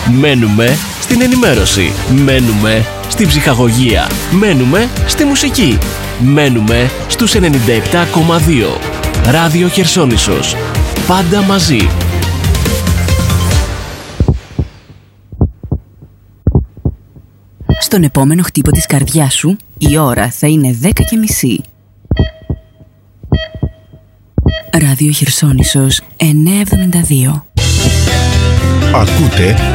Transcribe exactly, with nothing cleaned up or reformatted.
Μένουμε στην ενημέρωση. Μένουμε στην ψυχαγωγία. Μένουμε στη μουσική. Μένουμε στους ενενήντα επτά κόμμα δύο. Ράδιο Χερσόνησος. Πάντα μαζί. Στον επόμενο χτύπο της καρδιάς σου, η ώρα θα είναι δέκα και μισή. Ράδιο Χερσόνησος εννιακόσια εβδομήντα δύο. Ακούτε